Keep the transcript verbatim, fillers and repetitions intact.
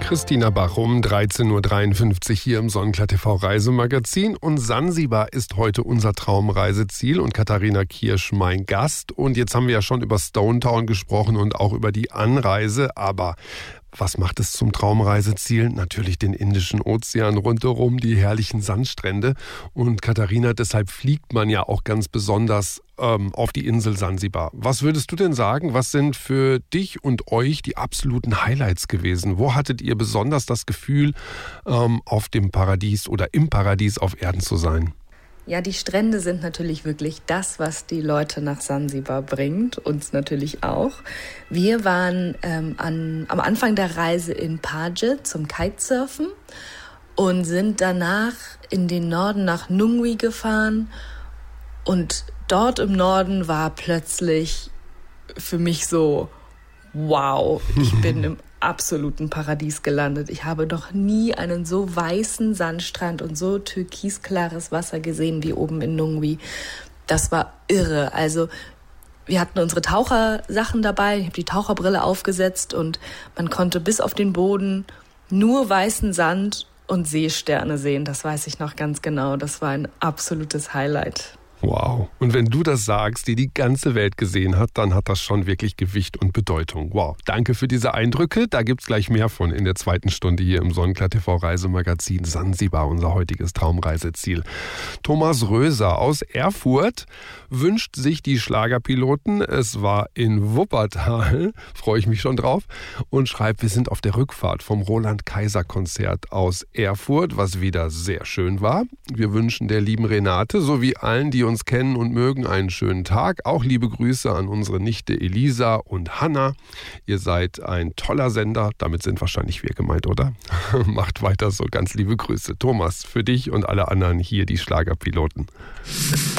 Christina Bach um dreizehn Uhr dreiundfünfzig hier im Sonnenklar T V Reisemagazin. Und Sansibar ist heute unser Traumreiseziel und Katharina Kirsch mein Gast. Und jetzt haben wir ja schon über Stone Town gesprochen und auch über die Anreise. Aber was macht es zum Traumreiseziel? Natürlich den Indischen Ozean rundherum, die herrlichen Sandstrände. Und Katharina, deshalb fliegt man ja auch ganz besonders ähm, auf die Insel Sansibar. Was würdest du denn sagen? Was sind für dich und euch die absoluten Highlights gewesen? Wo hattet ihr besonders das Gefühl, ähm, auf dem Paradies oder im Paradies auf Erden zu sein? Ja, die Strände sind natürlich wirklich das, was die Leute nach Sansibar bringt, uns natürlich auch. Wir waren ähm, an, am Anfang der Reise in Paje zum Kitesurfen und sind danach in den Norden nach Nungwi gefahren. Und dort im Norden war plötzlich für mich so, wow, ich bin im absoluten Paradies gelandet. Ich habe noch nie einen so weißen Sandstrand und so türkisklares Wasser gesehen wie oben in Nungwi. Das war irre. Also wir hatten unsere Tauchersachen dabei. Ich habe die Taucherbrille aufgesetzt und man konnte bis auf den Boden nur weißen Sand und Seesterne sehen. Das weiß ich noch ganz genau. Das war ein absolutes Highlight. Wow. Und wenn du das sagst, die die ganze Welt gesehen hat, dann hat das schon wirklich Gewicht und Bedeutung. Wow. Danke für diese Eindrücke. Da gibt's gleich mehr von in der zweiten Stunde hier im Sonnenklar T V Reisemagazin. Sansibar, unser heutiges Traumreiseziel. Thomas Röser aus Erfurt wünscht sich die Schlagerpiloten. Es war in Wuppertal, freue ich mich schon drauf, und schreibt, wir sind auf der Rückfahrt vom Roland-Kaiser-Konzert aus Erfurt, was wieder sehr schön war. Wir wünschen der lieben Renate sowie allen, die uns kennen und mögen, einen schönen Tag. Auch liebe Grüße an unsere Nichte Elisa und Hanna. Ihr seid ein toller Sender. Damit sind wahrscheinlich wir gemeint, oder? Macht weiter so. Ganz liebe Grüße. Thomas, für dich und alle anderen hier die Schlagerpiloten.